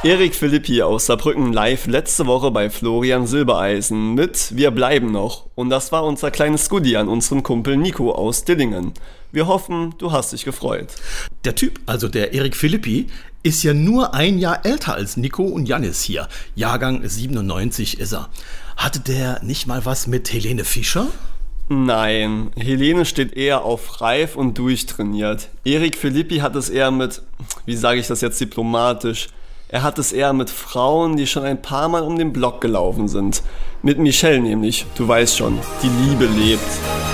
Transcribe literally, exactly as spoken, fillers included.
Erik Philippi aus Saarbrücken live letzte Woche bei Florian Silbereisen mit Wir bleiben noch. Und das war unser kleines Goodie an unseren Kumpel Nico aus Dillingen. Wir hoffen, du hast dich gefreut. Der Typ, also der Erik Philippi, ist ja nur ein Jahr älter als Nico und Jannis hier. Jahrgang siebenundneunzig ist er. Hatte der nicht mal was mit Helene Fischer? Nein, Helene steht eher auf reif und durchtrainiert. Erik Philippi hat es eher mit, wie sage ich das jetzt diplomatisch, er hat es eher mit Frauen, die schon ein paar Mal um den Block gelaufen sind. Mit Michelle nämlich, du weißt schon, die Liebe lebt.